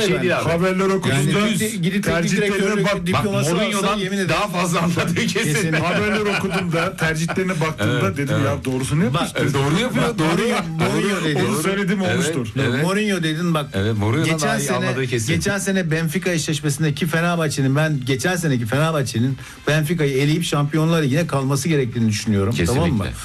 şey değil abi. Haberler okuduğunda tercihlerine bak. Mourinho'dan daha fazla anladığı kesin. Haberler okuduğumda tercihlerine baktığımda dedim ya doğrusunu yapmıştır. Doğru yapıyor. Onu söyledim olmuştur. Mourinho dedin bak. Evet, Mourinho'dan daha iyi anladığı kesin. Geçen sene Benfica eşleşmesindeki geçen seneki Fenerbahçe'nin Benfica'yı eleyip Şampiyonlar Ligi'ne kalması gerektiğini düşünüyorum. Kesinlikle. Tamam mı?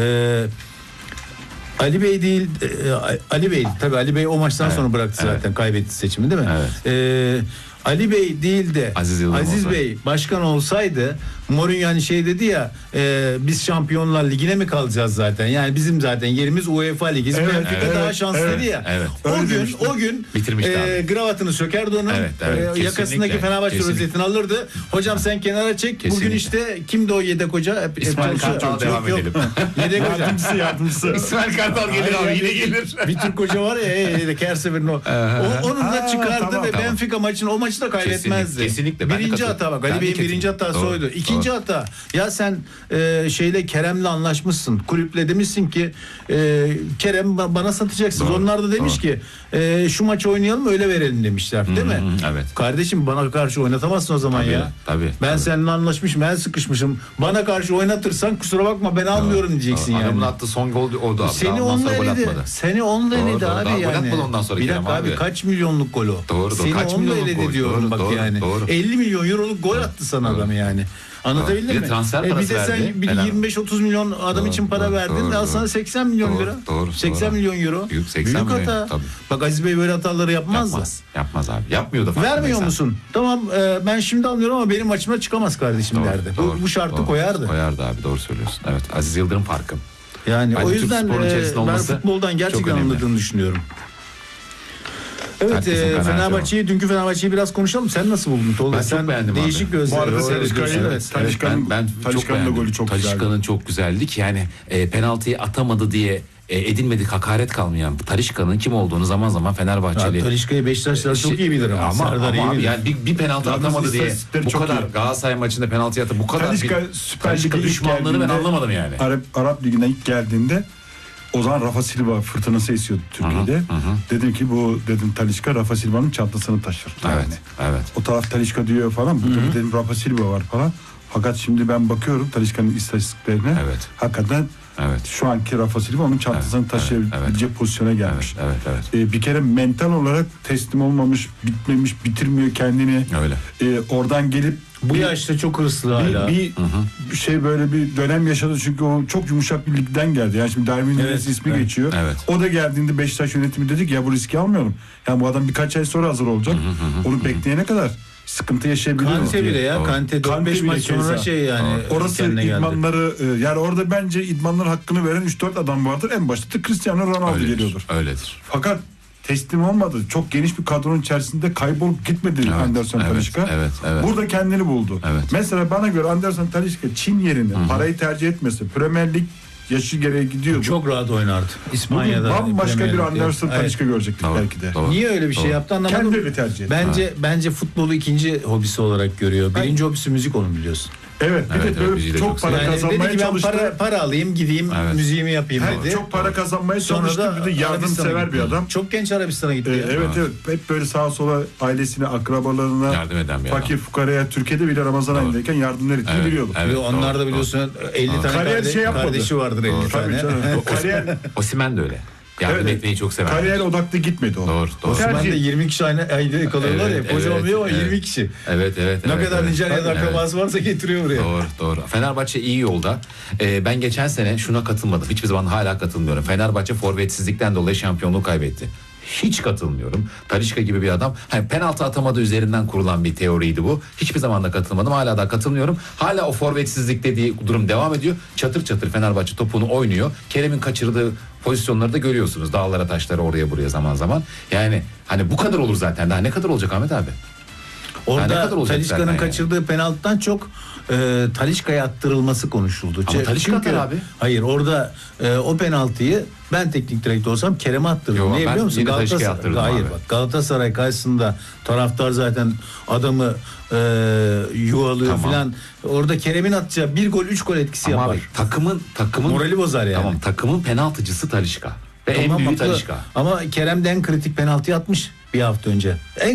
Ali Bey değil, Ali Bey tabii Ali Bey o maçtan sonra bıraktı zaten, kaybetti seçimi değil mi? Evet. Ali Bey değil de Aziz Bey başkan olsaydı, Mourinho hani şey dedi ya, biz Şampiyonlar Ligi'ne mi kalacağız zaten? Yani bizim zaten yerimiz UEFA Ligi. Benfica daha şanslı dedi ya. Evet. O gün bitirmişti gravatını sökerdi onun. Yakasındaki Fenerbahçe rozetini alırdı. Hocam sen kenara çek. Kesinlikle. Bugün işte kimdi o yedek hoca? İsmail Kartal devam edelim. Yedek hoca. Yardımcısı. İsmail Kartal gelir abi, yine gelir. Bir Türk hoca var ya, her seferinde onunla çıkardı ve Benfica o maçı da kaybetmezdi. Kesinlikle. Birinci hata bak. Ali Bey'in birinci hatası oydu. İkinci hata. Ya sen Kerem'le anlaşmışsın. Kulüple demişsin ki Kerem bana satacaksınız. Onlar da demiş ki şu maçı oynayalım öyle verelim demişler. Değil mi? Evet. Kardeşim bana karşı oynatamazsın o zaman ya. Tabii. Ben seninle anlaşmışım. Ben sıkışmışım. Bana karşı oynatırsan kusura bakma ben almıyorum diyeceksin yani. Adamın attığı son gol oldu abi. Seni onunla eledi. Seni onunla eledi abi yani. Gol atmadı ondan sonra bir Kerem dakika abi. Kaç milyonluk gol o? Doğru. Seni Kaç onunla milyonluk eledi gol? diyorum bak yani. Doğru. 50 milyon euroluk gol attı sana adam yani. Anlatabildim Bir mi? de transfer parası bir de sen verdi. 25-30 milyon adam için para verdin. Al sana 80 milyon lira. 80 milyon euro. Büyük hata. Tabii. Bak Aziz Bey böyle hataları yapmaz da. Yapmaz abi. Yapmıyor da. Vermiyor musun? Tamam ben şimdi anlıyorum ama benim maçıma çıkamaz kardeşim derdi. Bu şartı koyardı. Koyardı abi, doğru söylüyorsun. Evet, Aziz Yıldırım farkı. Yani Bence o yüzden ben olması futboldan gerçekten anladığını düşünüyorum. Evet, dünkü Fenerbahçe'yi biraz konuşalım. Sen nasıl buldun Tolga? Ben çok beğendim değişik abi. gözleri. Bu arada Talişka'nın da golü çok güzeldi. Talişka'nın çok güzeldi ki yani penaltıyı atamadı diye edilmedik hakaret kalmayan Talişka'nın kim olduğunu zaman zaman Fenerbahçeli. Talişka'yı Beşiktaşlar çok iyi bilir ama Serdar iyi bilir. Yani bir penaltı atamadı diye bu kadar Galatasaray maçında penaltı atıp bu kadar Talişka düşmanlığını ben anlamadım yani. Arap Ligi'ne ilk geldiğinde o zaman Rafa Silva fırtınası esiyordu Türkiye'de. Dedim ki dedim Talişka Rafa Silva'nın çantasını taşır. Evet. O taraf Talişka diyor falan. Burada dedim Rafa Silva var falan. Fakat şimdi ben bakıyorum Talişka'nın istatistiklerine. Evet. Hakikaten şu anki Rafa Silva onun çantasını taşıyabilecek pozisyona gelmiş. Evet. Bir kere mental olarak teslim olmamış, bitmemiş, bitirmiyor kendini. Öyle. Oradan gelip bu yaşta çok hırslı hala. Bir böyle bir dönem yaşadı çünkü o çok yumuşak bir ligden geldi. Yani şimdi Darwin Núñez ismi geçiyor. Evet. O da geldiğinde Beşiktaş yönetimi dedik ya bu riski almıyorum. Yani bu adam birkaç ay sonra hazır olacak. Onu bekleyene kadar sıkıntı yaşayabilir. Kante bile ya. Kante 4-5 maç sonra yani. Orası idmanları yani orada bence idmanların hakkını veren 3-4 adam vardır. En başta da Cristiano Ronaldo geliyordur. Öyledir. Fakat teslim olmadı. Çok geniş bir kadronun içerisinde kaybolup gitmedi Anderson Talişka. Evet. Burada kendini buldu. Evet. Mesela bana göre Anderson Talişka Çin yerine parayı tercih etmese Premier Lig yaşı gereği gidiyordu. Çok rahat oynardı. İspanya'da. Bambaşka bir Anderson Talişka görecektik belki de. Niye öyle bir şey yaptı anlamadım. Kendileri tercih etti. Bence futbolu ikinci hobisi olarak görüyor. Birinci hobisi müzik, onu biliyorsun. Evet, bir de böyle çok para kazanmaya çalıştı. Para alayım, gideyim, müziğimi yapayım dedi. Çok para kazanmaya çalıştı. Bir de yardımsever bir adam. Çok genç Arabistan'a gitti. Evet. Hep böyle sağa sola ailesine, akrabalarına, yardım eden bir fakir fukaraya, Türkiye'de bile Ramazan ayındayken yardımlar ettiğini biliyordum. Onlar da biliyorsun 50 tane kardeşi vardır, 50 tane. Osimhen de öyle. Yardım etmeyi çok sever. Kariyer odaklı gitmedi o. Doğru. Osman'da 20 kişi aynı ayda kalıyorlar ya. Koca olmuyor ama 20 kişi. Evet. Ne kadar Nijerya'da akrabası varsa getiriyor buraya. Doğru. Fenerbahçe iyi yolda. Ben geçen sene şuna katılmadım. Hiçbir zaman hala katılmıyorum. Fenerbahçe forvetsizlikten dolayı şampiyonluğu kaybetti. Hiç katılmıyorum. Talişka gibi bir adam. Penaltı atamadı üzerinden kurulan bir teoriydi bu. Hiçbir zaman da katılmadım. Hala da katılmıyorum. Hala o forvetsizlik dediği durum devam ediyor. Çatır çatır Fenerbahçe topunu oynuyor. Kerem'in kaçırdığı pozisyonları da görüyorsunuz. Dağlara taşlara oraya buraya zaman zaman. Yani bu kadar olur zaten. Daha ne kadar olacak Ahmet abi? Orada Talişka'nın kaçırdığı penaltıdan çok Talişka'ya attırılması konuşuldu. Ama Talişka atar abi. Hayır, orada o penaltıyı ben teknik direktör olsam Kerem'e attırırım. Niye biliyor musun? Galatasaray karşısında taraftar zaten adamı yuvalıyor falan. Orada Kerem'in atacağı bir gol 3 gol etkisi yapar. Abi, takımın morali bozar yani. Tamam, takımın penaltıcısı Talişka. Ve en büyüğü Talişka. Ama Kerem de en kritik penaltıyı atmış bir hafta önce.